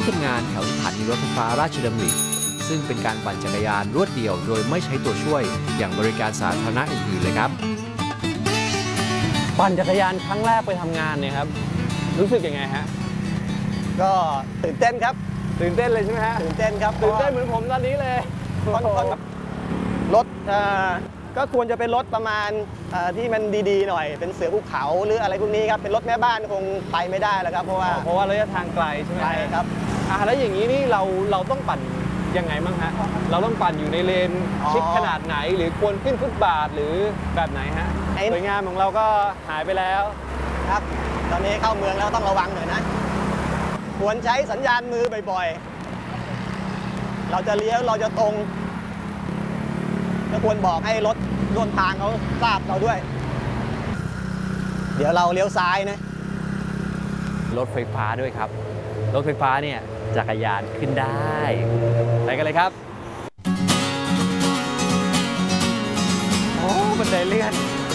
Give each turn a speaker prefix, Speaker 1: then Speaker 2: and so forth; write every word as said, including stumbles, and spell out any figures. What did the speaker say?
Speaker 1: ทำงานแถวสถานีรถไฟฟ้าราชดำริซึ่งเป็นการปั่นจักรยานรวดเดียวโดยไม่ใช้ตัวช่วยอย่างบริการสาธารณะอื่นๆเลยครับ
Speaker 2: ปั่นจักรยานครั้งแรกไปทำงานเนี่ยครับรู้สึกยังไงฮะ
Speaker 3: ก็ตื่นเต้นครับ
Speaker 2: ตื่นเต้นเลยใช่ไหมฮะ
Speaker 3: ตื่นเต้นครับ
Speaker 2: ตื่นเต้นเหมือนผมตอนนี้เลย
Speaker 3: ค่อนข้างรถก็ควรจะเป็นรถประมาณที่มันดีๆหน่อยเป็นเสือภูเขาหรืออะไรพวกนี้ครับเป็นรถแม่บ้านคงไปไม่ได้แล้วครับเพราะว่า
Speaker 2: เพราะว่าระยะทางไกลใช่ไหม
Speaker 3: ไกลครับ
Speaker 2: อ่าแล้วอย่างนี้นี่เราเราต้องปั่นยังไงบ้างฮะเราต้องปั่นอยู่ในเลนชิดขนาดไหนหรือควรขึ้นฟุตบาทหรือแบบไหนฮะสวยงามของเราก็หายไปแล้ว
Speaker 3: ครับตอนนี้เข้าเมืองแล้วต้องระวังหน่อยนะควรใช้สัญญาณมือบ่อยๆเราจะเลี้ยวเราจะตรงก็ควรบอกให้รถร่วมทางเขาทราบเราด้วยเดี๋ยวเราเลี้ยวซ้ายนะ
Speaker 1: รถไฟฟ้าด้วยครับรถไฟฟ้าเนี่ยจักรยานขึ้นได้ไปกันเลยครับโอ้บันไดเลื่อน